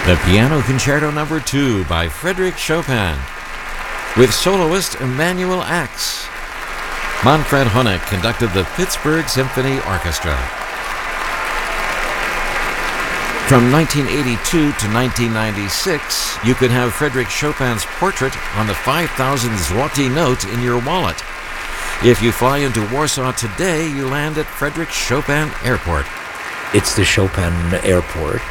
The Piano Concerto No. 2 by Frédéric Chopin, with soloist Emanuel Ax. Manfred Honeck conducted the Pittsburgh Symphony Orchestra. From 1982 to 1996, you could have Frédéric Chopin's portrait on the 5,000 zloty note in your wallet. If you fly into Warsaw today, you land at Frédéric Chopin Airport. It's the Chopin Airport.